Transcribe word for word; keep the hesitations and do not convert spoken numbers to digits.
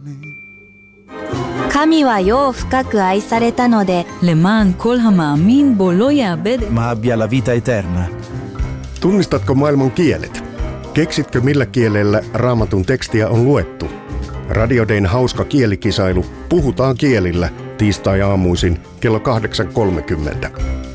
神は世を深く愛されたので למען כל המאמין bו לא יאבד ma abbia la vita eterna. Tunnistatko maailman kielet? Keksitkö millä kielellä Raamatun tekstiä on luettu? Radio Dayn hauska kielikisailu Puhutaan kielillä tiistai-aamuisin kello kahdeksan kolmekymmentä.